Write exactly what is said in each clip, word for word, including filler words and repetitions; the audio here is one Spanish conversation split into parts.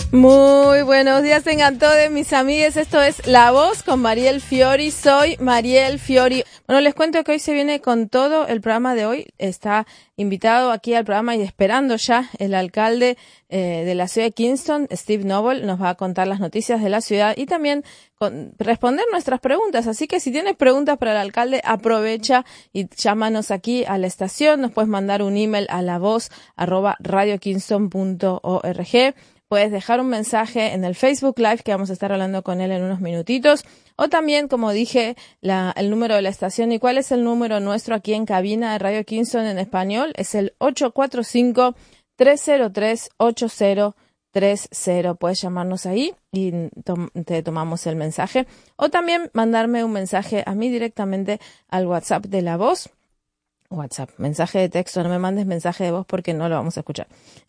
Muy buenos días tengan todos mis amigues, esto es La Voz con Mariel Fiori, soy Mariel Fiori. Bueno, les cuento que hoy se viene con todo el programa de hoy, está invitado aquí al programa y esperando ya el alcalde eh, de la ciudad de Kingston, Steve Noble, nos va a contar las noticias de la ciudad y también con, responder nuestras preguntas, así que si tienes preguntas para el alcalde, aprovecha y llámanos aquí a la estación, nos puedes mandar un email a la voz arroba radio kingston punto org. Puedes dejar un mensaje en el Facebook Live que vamos a estar hablando con él en unos minutitos. O también, como dije, la, el número de la estación. ¿Y cuál es el número nuestro aquí en cabina de Radio Kingston en español? Es el ocho cuatro cinco, tres cero tres, ocho cero tres cero. Puedes llamarnos ahí y to- te tomamos el mensaje. O también mandarme un mensaje a mí directamente al WhatsApp de La Voz. WhatsApp, mensaje de texto, no me mandes mensaje de voz porque no lo vamos a escuchar.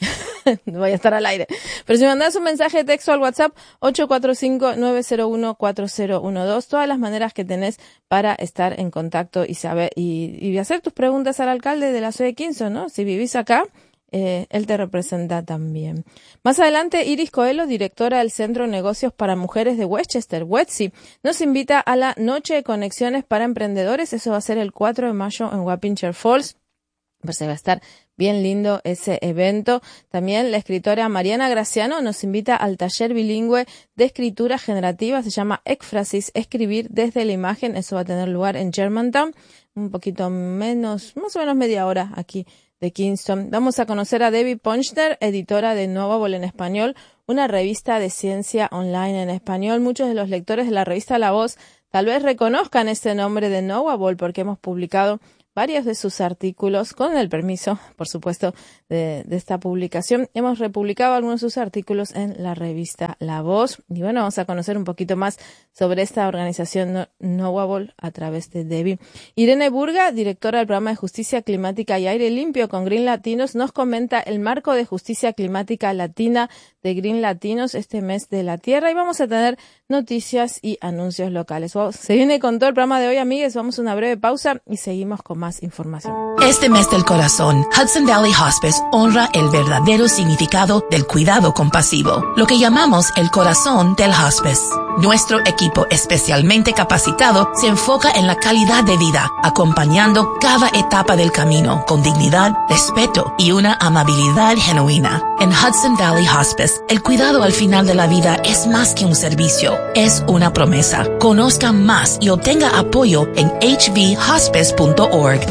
No voy a estar al aire. Pero si mandas un mensaje de texto al WhatsApp, ocho cuatro cinco, nueve cero uno, cuatro cero uno dos, todas las maneras que tenés para estar en contacto y saber, y, y hacer tus preguntas al alcalde de la ciudad de Kingston, ¿no? Si vivís acá, Eh, él te representa también. Más adelante, Iris Coelho, directora del Centro de Negocios para Mujeres de Westchester, WETSI, nos invita a la Noche de Conexiones para Emprendedores. Eso va a ser el cuatro de mayo en Wappingers Falls. Pues va a estar bien lindo ese evento. También la escritora Mariana Graciano nos invita al taller bilingüe de escritura generativa. Se llama Ekphrasis, escribir desde la imagen. Eso va a tener lugar en Germantown. Un poquito menos, más o menos media hora aquí de Kingston. Vamos a conocer a Debbie Ponchner, editora de Knowable en español, una revista de ciencia online en español. Muchos de los lectores de la revista La Voz tal vez reconozcan este nombre de Knowable porque hemos publicado varios de sus artículos, con el permiso, por supuesto, de, de esta publicación. Hemos republicado algunos de sus artículos en la revista La Voz. Y bueno, vamos a conocer un poquito más sobre esta organización Knowable a través de Debbie. Irene Burga, directora del programa de Justicia Climática y Aire Limpio con Green Latinos, nos comenta el marco de justicia climática latina de Green Latinos este mes de la Tierra. Y vamos a tener noticias y anuncios locales. Wow, se viene con todo el programa de hoy, amigues. Vamos a una breve pausa y seguimos con más información. Este mes del corazón, Hudson Valley Hospice honra el verdadero significado del cuidado compasivo, lo que llamamos el corazón del hospice. Nuestro equipo especialmente capacitado se enfoca en la calidad de vida, acompañando cada etapa del camino con dignidad, respeto y una amabilidad genuina. En Hudson Valley Hospice, el cuidado al final de la vida es más que un servicio, es una promesa. Conozca más y obtenga apoyo en h v hospice punto org.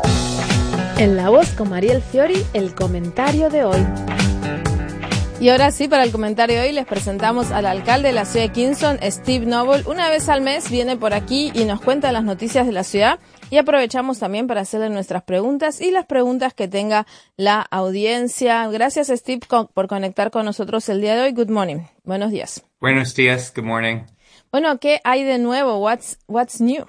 En La Voz con Mariel Fiori, el comentario de hoy. Y ahora sí, para el comentario de hoy les presentamos al alcalde de la ciudad de Kingston, Steve Noble. Una vez al mes viene por aquí y nos cuenta las noticias de la ciudad y aprovechamos también para hacerle nuestras preguntas y las preguntas que tenga la audiencia. Gracias, Steve, por conectar con nosotros el día de hoy. Good morning. Buenos días. Buenos días. Good morning. Bueno, ¿qué hay de nuevo? What's, what's new?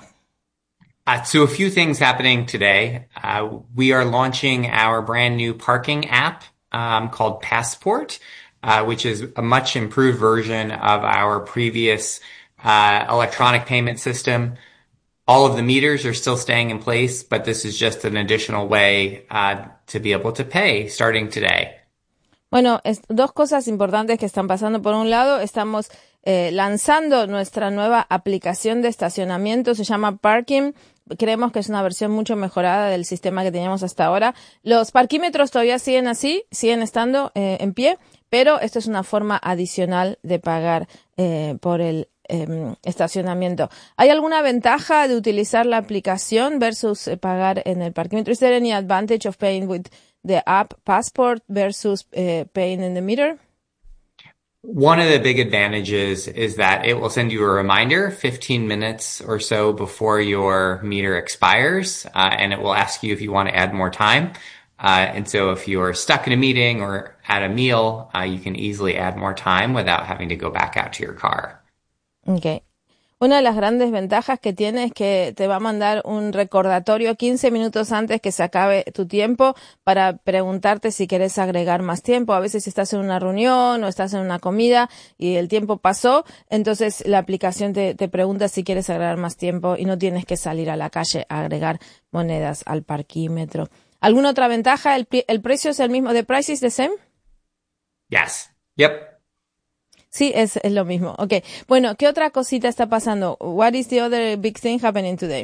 Uh, so a few things happening today. Uh, we are launching our brand new parking app um, called Passport, uh, which is a much improved version of our previous uh, electronic payment system. All of the meters are still staying in place, but this is just an additional way uh, to be able to pay starting today. Bueno, es, dos cosas importantes que están pasando. Por un lado, estamos eh, lanzando nuestra nueva aplicación de estacionamiento, se llama Parking. Creemos que es una versión mucho mejorada del sistema que teníamos hasta ahora. Los parquímetros todavía siguen así, siguen estando eh, en pie, pero esto es una forma adicional de pagar eh, por el eh, estacionamiento. ¿Hay alguna ventaja de utilizar la aplicación versus eh, pagar en el parquímetro? Is there any advantage of paying with the app Passport versus uh, paying in the meter? One of the big advantages is that it will send you a reminder fifteen minutes or so before your meter expires, uh, and it will ask you if you want to add more time. Uh, and so if you're stuck in a meeting or at a meal, uh, you can easily add more time without having to go back out to your car. Okay. Una de las grandes ventajas que tiene es que te va a mandar un recordatorio quince minutos antes que se acabe tu tiempo para preguntarte si querés agregar más tiempo. A veces estás en una reunión o estás en una comida y el tiempo pasó, entonces la aplicación te, te pregunta si quieres agregar más tiempo y no tienes que salir a la calle a agregar monedas al parquímetro. ¿Alguna otra ventaja? ¿El, el precio es el mismo? ¿The price is the same? Yes. Yep. Sí, es, es lo mismo. Okay. Bueno, ¿qué otra cosita está pasando? What is the other big thing happening today?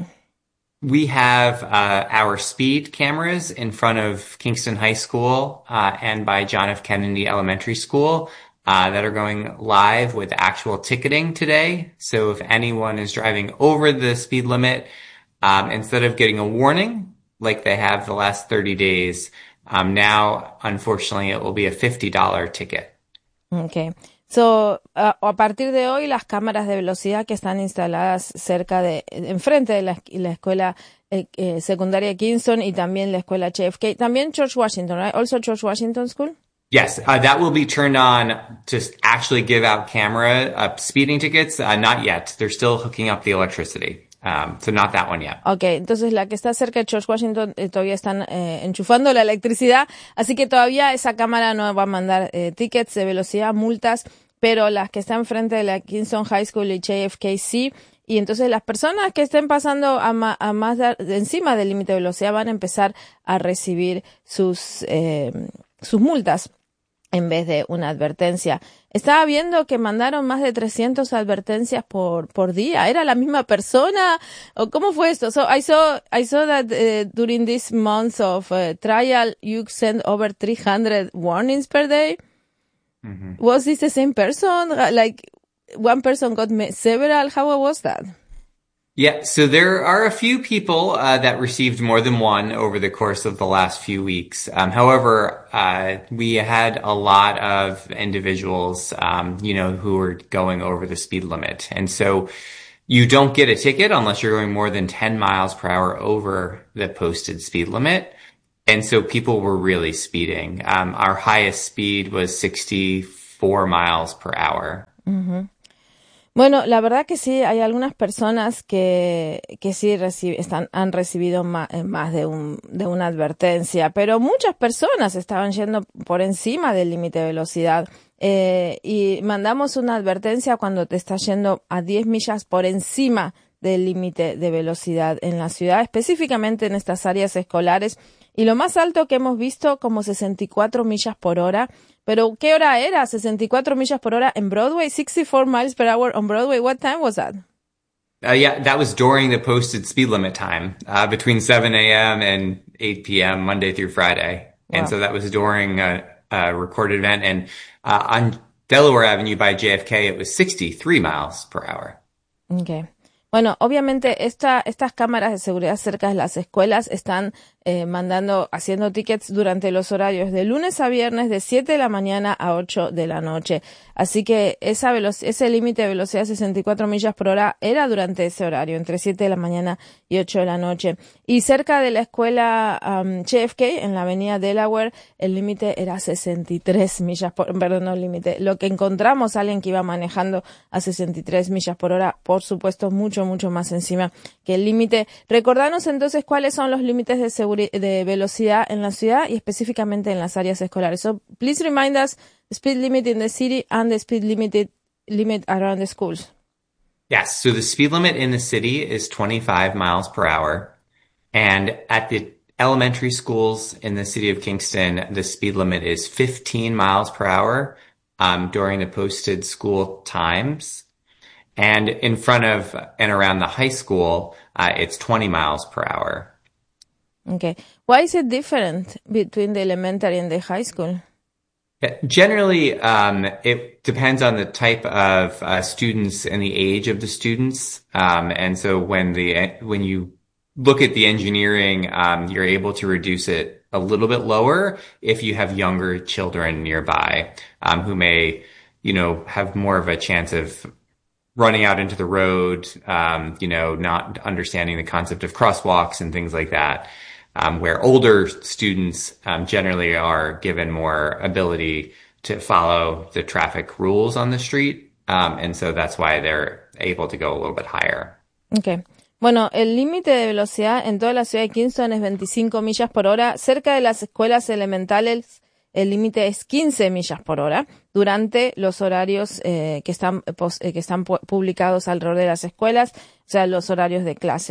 We have uh, our speed cameras in front of Kingston High School uh, and by John F. Kennedy Elementary School uh, that are going live with actual ticketing today. So if anyone is driving over the speed limit, um, instead of getting a warning like they have the last thirty days, um, now, unfortunately, it will be a fifty dollars ticket. Okay. So, uh, a partir de hoy, las cámaras de velocidad que están instaladas cerca de, enfrente de la, la escuela eh, eh, secundaria Kingston y también la escuela J F K, también George Washington, right? Also George Washington School? Yes, uh, that will be turned on to actually give out camera uh, speeding tickets. Uh, not yet. They're still hooking up the electricity. Um, so not that one yet. Okay, entonces la que está cerca de George Washington eh, todavía están eh, enchufando la electricidad, así que todavía esa cámara no va a mandar eh, tickets de velocidad, multas, pero las que están frente de la Kingston High School y J F K sí, y entonces las personas que estén pasando a, ma, a más de, de encima del límite de velocidad van a empezar a recibir sus eh, sus multas en vez de una advertencia. Estaba viendo que mandaron más de trescientas advertencias por por día. ¿Era la misma persona? ¿O cómo fue esto? So I saw I saw that uh, during this month of uh, trial you sent over three hundred warnings per day. Mm-hmm. Was this the same person? Like one person got several? How was that? Yeah, so there are a few people uh, that received more than one over the course of the last few weeks. Um, however, uh, we had a lot of individuals, um, you know, who were going over the speed limit. And so you don't get a ticket unless you're going more than ten miles per hour over the posted speed limit. And so people were really speeding. Um, our highest speed was sixty-four miles per hour. Mm-hmm. Bueno, la verdad que sí, hay algunas personas que, que sí recibe, están, han recibido más, más de, un, de una advertencia, pero muchas personas estaban yendo por encima del límite de velocidad. Eh, y mandamos una advertencia cuando te estás yendo a diez millas por encima del límite de velocidad en la ciudad, específicamente en estas áreas escolares. Y lo más alto que hemos visto, como sesenta y cuatro millas por hora. Pero, ¿qué hora era? sesenta y cuatro millas por hora en Broadway, sixty-four miles per hour on Broadway. What time was that? Uh, yeah, that was during the posted speed limit time, uh, between seven a.m. and eight p.m. Monday through Friday. Wow. And so that was during a, a recorded event. And uh, on Delaware Avenue by J F K, it was sixty-three miles per hour. Okay. Bueno, obviamente esta, estas cámaras de seguridad cerca de las escuelas están eh, mandando, haciendo tickets durante los horarios de lunes a viernes de siete de la mañana a ocho de la noche. Así que esa veloc- ese límite de velocidad de sesenta y cuatro millas por hora era durante ese horario, entre siete de la mañana y ocho de la noche. Y cerca de la escuela um, J F K, en la avenida Delaware, el límite era sesenta y tres millas por, perdón, no el límite. Lo que encontramos, alguien que iba manejando a sesenta y tres millas por hora, por supuesto, mucho, mucho más encima que el límite. Recordanos entonces cuáles son los límites de seguridad de velocidad en la ciudad y específicamente en las áreas escolares. So please remind us the speed limit in the city and the speed limit limit around the schools. Yes, so the speed limit in the city is twenty-five miles per hour. And at the elementary schools in the city of Kingston, the speed limit is fifteen miles per hour um, during the posted school times. And in front of and around the high school, uh, it's twenty miles per hour. Okay. Why is it different between the elementary and the high school? Generally, um, it depends on the type of uh, students and the age of the students. Um, and so when the when you look at the engineering, um, you're able to reduce it a little bit lower if you have younger children nearby, um, who may, you know, have more of a chance of running out into the road, um, you know, not understanding the concept of crosswalks and things like that. Um, where older students um, generally are given more ability to follow the traffic rules on the street. Um, and so that's why they're able to go a little bit higher. Okay. Bueno, el límite de velocidad en toda la ciudad de Kingston es veinticinco millas por hora. Cerca de las escuelas elementales, el límite es quince millas por hora durante los horarios eh, que están, pos, eh, que están pu- publicados alrededor de las escuelas, o sea, los horarios de clases.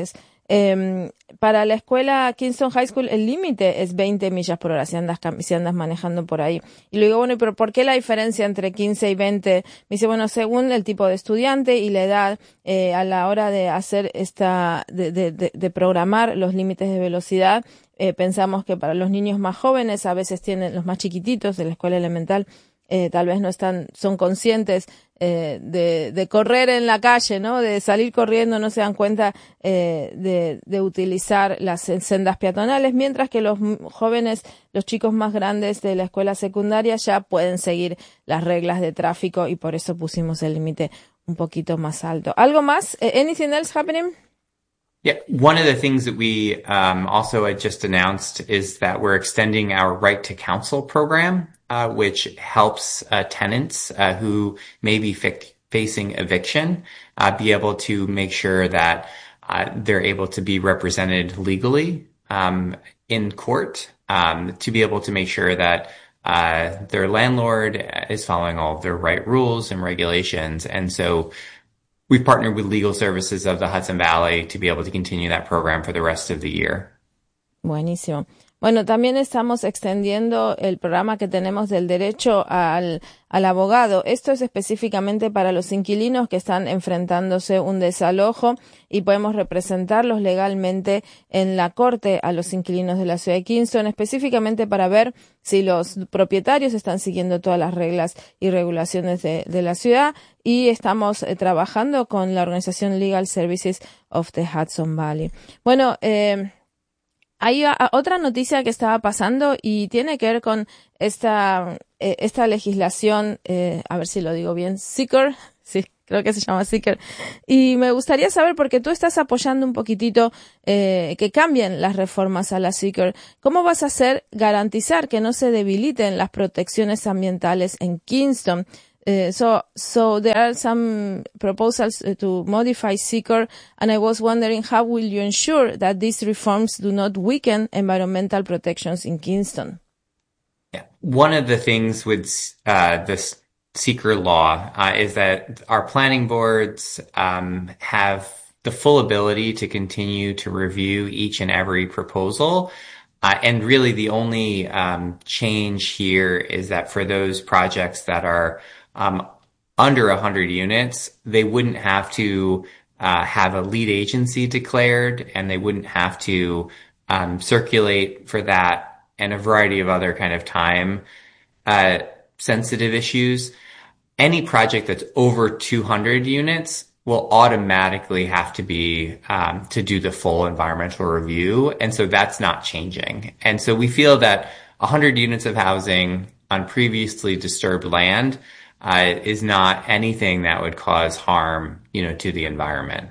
Eh, para la escuela Kingston High School el límite es veinte millas por hora si andas, si andas manejando por ahí. Y le digo, bueno, ¿pero por qué la diferencia entre quince y veinte? Me dice, bueno, según el tipo de estudiante y la edad, eh, a la hora de hacer esta, de, de, de, de programar los límites de velocidad, eh, pensamos que para los niños más jóvenes, a veces tienen los más chiquititos de la escuela elemental, Eh, tal vez no están, son conscientes eh, de, de correr en la calle, ¿no? De salir corriendo, no se dan cuenta eh, de, de utilizar las sendas peatonales, mientras que los jóvenes, los chicos más grandes de la escuela secundaria ya pueden seguir las reglas de tráfico y por eso pusimos el límite un poquito más alto. ¿Algo más? Uh, anything else happening? Yeah, one of the things that we um, also had just announced is that we're extending our Right to Counsel program, uh, which helps uh, tenants uh, who may be fi- facing eviction uh, be able to make sure that uh, they're able to be represented legally um, in court, um, to be able to make sure that uh, their landlord is following all of their right rules and regulations. And so we've partnered with Legal Services of the Hudson Valley to be able to continue that program for the rest of the year. Buenísimo. Bueno, también estamos extendiendo el programa que tenemos del derecho al, al abogado. Esto es específicamente para los inquilinos que están enfrentándose un desalojo y podemos representarlos legalmente en la corte a los inquilinos de la ciudad de Kingston, específicamente para ver si los propietarios están siguiendo todas las reglas y regulaciones de, de la ciudad. Y estamos eh, trabajando con la organización Legal Services of the Hudson Valley. Bueno, eh, hay a, otra noticia que estaba pasando y tiene que ver con esta eh, esta legislación, eh, a ver si lo digo bien, Seeker, sí, creo que se llama Seeker. Y me gustaría saber, porque tú estás apoyando un poquitito eh, que cambien las reformas a la Seeker, ¿cómo vas a hacer garantizar que no se debiliten las protecciones ambientales en Kingston? Uh, so, so there are some proposals uh, to modify Seeker, and I was wondering how will you ensure that these reforms do not weaken environmental protections in Kingston? Yeah. One of the things with uh, this Seeker law uh, is that our planning boards um, have the full ability to continue to review each and every proposal. Uh, and really the only um, change here is that for those projects that are Um, under one hundred units, they wouldn't have to uh, have a lead agency declared, and they wouldn't have to um, circulate for that and a variety of other kind of time uh, sensitive issues. Any project that's over two hundred units will automatically have to be um, to do the full environmental review, and so that's not changing. And so we feel that one hundred units of housing on previously disturbed land Uh, is not anything that would cause harm, you know, to the environment.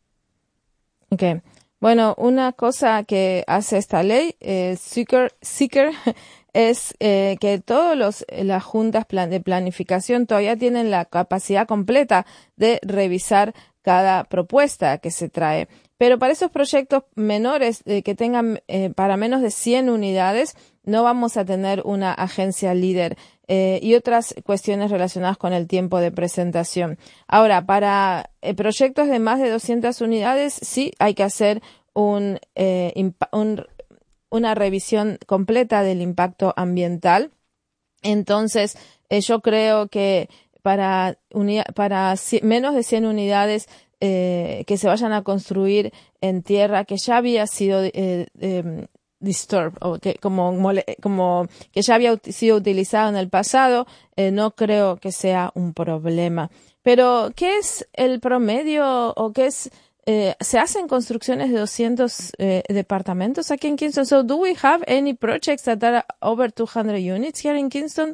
Okay. Bueno, una cosa que hace esta ley, eh, Seeker, Seeker es eh, que todos los las juntas plan, de planificación todavía tienen la capacidad completa de revisar cada propuesta que se trae. Pero para esos proyectos menores eh, que tengan eh, para menos de cien unidades, no vamos a tener una agencia líder eh, y otras cuestiones relacionadas con el tiempo de presentación. Ahora, para eh, proyectos de más de doscientas unidades, sí hay que hacer un, eh, impa- un, una revisión completa del impacto ambiental. Entonces, eh, yo creo que para, uni- para c- menos de cien unidades eh, que se vayan a construir en tierra que ya había sido eh, eh, disturbed, o que como, como que ya había sido utilizado en el pasado, eh, no creo que sea un problema. Pero, ¿qué es el promedio o qué es, eh, se hacen construcciones de doscientos eh, departamentos aquí en Kingston? So, do we have any projects that are over two hundred units here in Kingston?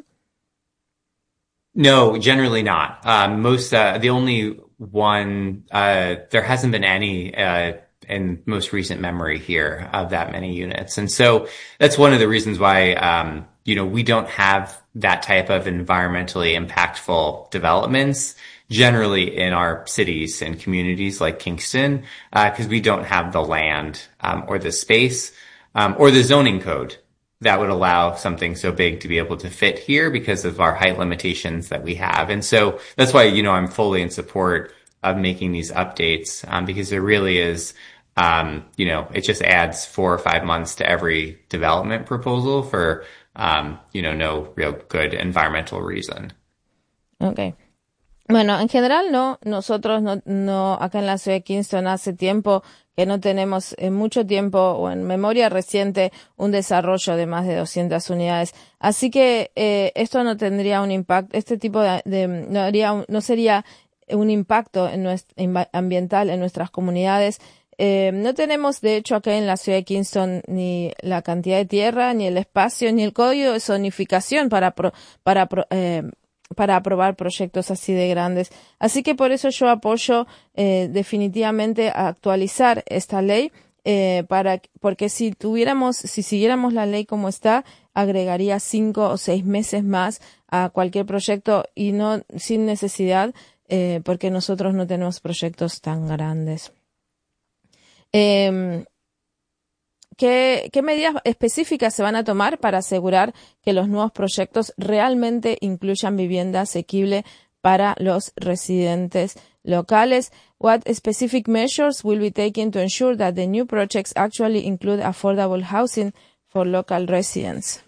No, generally not. Um, most, uh, the only one, uh, there hasn't been any, uh, in most recent memory here of that many units. And so that's one of the reasons why, um, you know, we don't have that type of environmentally impactful developments generally in our cities and communities like Kingston, uh, cause we don't have the land, um, or the space, um, or the zoning code that would allow something so big to be able to fit here because of our height limitations that we have. And so that's why, you know, I'm fully in support of making these updates, um, because there really is um, you know, it just adds four or five months to every development proposal for, um, you know, no real good environmental reason. Okay. Bueno, en general no, nosotros no, no, acá en la ciudad de Kingston hace tiempo que no tenemos en mucho tiempo o en memoria reciente un desarrollo de más de doscientas unidades. Así que eh, esto no tendría un impacto, este tipo de, de no, haría un, no sería un impacto en nuestro, ambiental en nuestras comunidades. Eh, no tenemos, de hecho, acá en la ciudad de Kingston ni la cantidad de tierra, ni el espacio, ni el código de zonificación para, pro, para pro, eh, para aprobar proyectos así de grandes. Así que por eso yo apoyo eh, definitivamente a actualizar esta ley, eh, para, porque si tuviéramos, si siguiéramos la ley como está, agregaría cinco o seis meses más a cualquier proyecto y no sin necesidad, eh, porque nosotros no tenemos proyectos tan grandes. Eh, ¿Qué, ¿Qué medidas específicas se van a tomar para asegurar que los nuevos proyectos realmente incluyan vivienda asequible para los residentes locales? What specific measures will be taken to ensure that the new projects actually include affordable housing for local residents?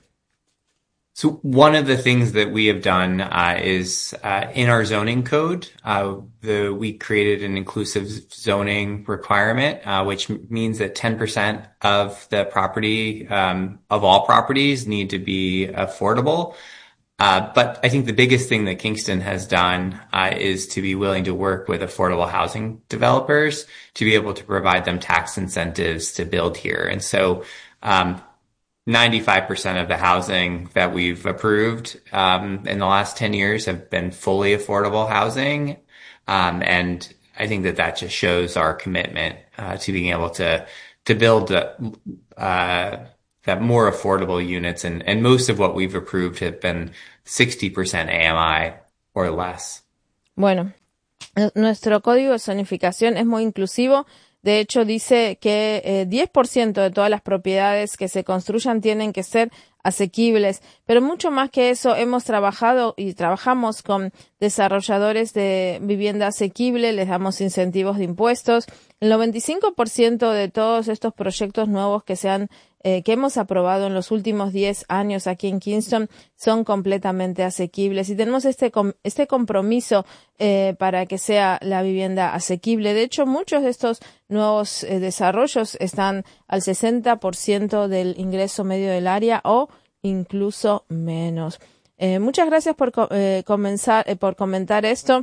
So one of the things that we have done uh, is uh, in our zoning code, uh, the, we created an inclusive zoning requirement, uh, which means that ten percent of the property, um, of all properties need to be affordable. Uh, but I think the biggest thing that Kingston has done uh, is to be willing to work with affordable housing developers to be able to provide them tax incentives to build here. And so um ninety-five percent of the housing that we've approved um, in the last ten years have been fully affordable housing. Um, and I think that that just shows our commitment uh, to being able to to build uh, that more affordable units. And, and most of what we've approved have been sixty percent A M I or less. Bueno, nuestro código de zonificación es muy inclusivo. De hecho, dice que eh, diez por ciento de todas las propiedades que se construyan tienen que ser asequibles, pero mucho más que eso, hemos trabajado y trabajamos con desarrolladores de vivienda asequible, les damos incentivos de impuestos. El noventa y cinco por ciento de todos estos proyectos nuevos que se han Eh, que hemos aprobado en los últimos diez años aquí en Kingston son completamente asequibles y tenemos este com- este compromiso eh, para que sea la vivienda asequible. De hecho, muchos de estos nuevos eh, desarrollos están al sesenta por ciento del ingreso medio del área o incluso menos. Eh, muchas gracias por co- eh, comenzar, eh, por comentar esto.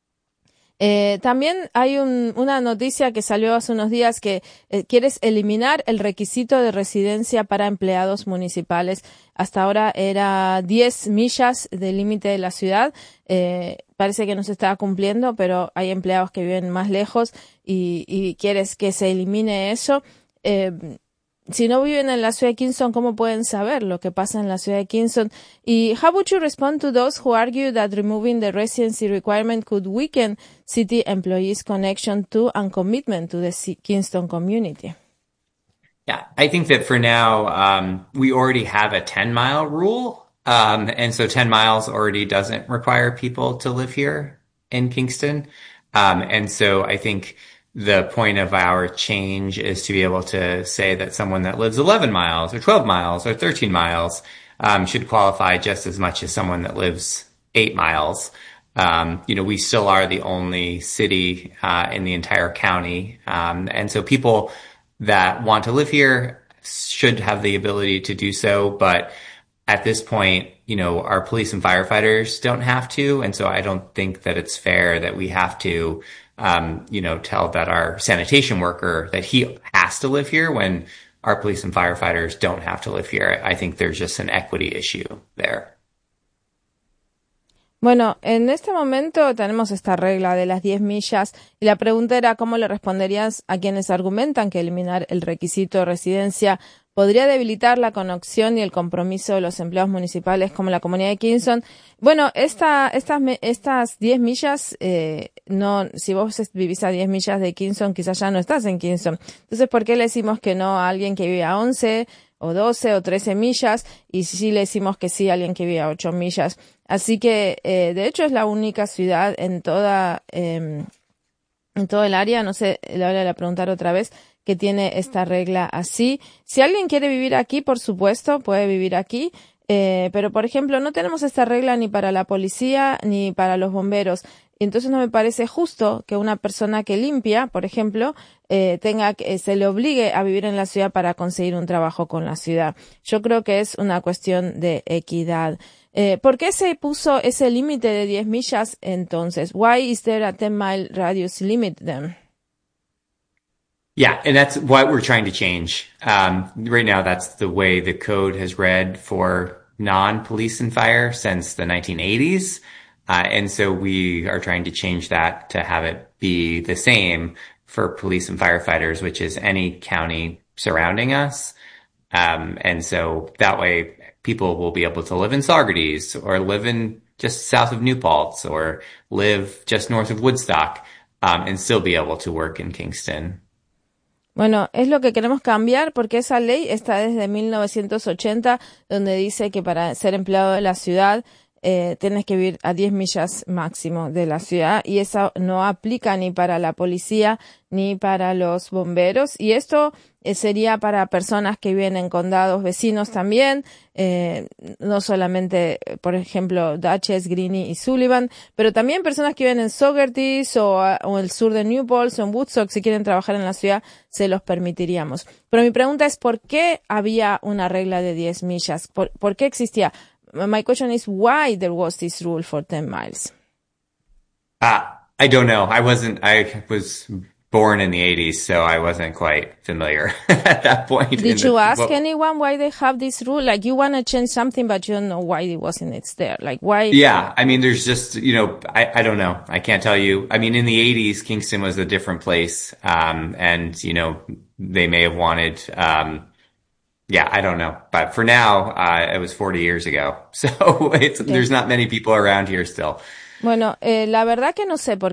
Eh, también hay un, una noticia que salió hace unos días que eh, quieres eliminar el requisito de residencia para empleados municipales. Hasta ahora era diez millas del límite de la ciudad. Eh, parece que no se estaba cumpliendo, pero hay empleados que viven más lejos y, y quieres que se elimine eso. Eh, Si no viven en la ciudad de Kingston, ¿cómo pueden saber lo que pasa en la ciudad de Kingston? Y how would you respond to those who argue that removing the residency requirement could weaken city employees' connection to and commitment to the Kingston community? Yeah, I think that for now, um, we already have a ten mile rule. Um, and so ten miles already doesn't require people to live here in Kingston. Um, and so I think the point of our change is to be able to say that someone that lives eleven miles or twelve miles or thirteen miles um, should qualify just as much as someone that lives eight miles. Um, you know, we still are the only city uh, in the entire county. Um, and so people that want to live here should have the ability to do so. But at this point, you know, our police and firefighters don't have to. And so I don't think that it's fair that we have to Um, you know, tell that our sanitation worker that he has to live here when our police and firefighters don't have to live here. I think there's just an equity issue there. Bueno, en este momento tenemos esta regla de las diez millas y la pregunta era cómo le responderías a quienes argumentan que eliminar el requisito de residencia podría debilitar la conexión y el compromiso de los empleados municipales como la comunidad de Kingston. Bueno, esta, estas, estas diez millas, eh, no, si vos vivís a diez millas de Kingston, quizás ya no estás en Kingston. Entonces, ¿por qué le decimos que no a alguien que vive a once o doce o trece millas? Y sí le decimos que sí a alguien que vive a ocho millas. Así que, eh, de hecho, es la única ciudad en toda, eh, en todo el área, no sé, le voy a preguntar otra vez, que tiene esta regla así. Si alguien quiere vivir aquí, por supuesto, puede vivir aquí. Eh, pero, por ejemplo, no tenemos esta regla ni para la policía ni para los bomberos. Entonces no me parece justo que una persona que limpia, por ejemplo, eh, tenga que, se le obligue a vivir en la ciudad para conseguir un trabajo con la ciudad. Yo creo que es una cuestión de equidad. Eh, ¿Por qué se puso ese límite de diez millas entonces? Why is there a ten mile radius limit then? Yeah, and that's what we're trying to change. Um, right now, that's the way the code has read for non-police and fire since the nineteen eighties. Uh, and so we are trying to change that to have it be the same for police and firefighters, which is any county surrounding us. Um, and so that way people will be able to live in Saugerties or live in just south of New Paltz or live just north of Woodstock, um, and still be able to work in Kingston. Bueno, es lo que queremos cambiar porque esa ley está desde mil novecientos ochenta, donde dice que para ser empleado de la ciudad eh, tienes que vivir a diez millas máximo de la ciudad, y eso no aplica ni para la policía ni para los bomberos. Y esto eh, sería para personas que viven en condados vecinos también, eh, no solamente, por ejemplo, Dutchess, Greene y Sullivan, pero también personas que viven en Saugerties o, o el sur de New Paltz o en Woodstock. Si quieren trabajar en la ciudad, se los permitiríamos. Pero mi pregunta es, ¿por qué había una regla de diez millas? ¿Por, por qué existía? My question is why there was this rule for ten miles. Uh, I don't know. I wasn't, I was born in the eighties, so I wasn't quite familiar at that point. Did you the, ask well, anyone why they have this rule? Like, you want to change something, but you don't know why it wasn't, it's there. Like, why? Yeah. I mean, there's just, you know, I, I don't know. I can't tell you. I mean, in the eighties, Kingston was a different place. Um, and, you know, they may have wanted, um, yeah, I don't know. But for now, uh, it was forty years ago. So it's, Okay. There's not many people around here still. Bueno, eh, la verdad que no sé, porque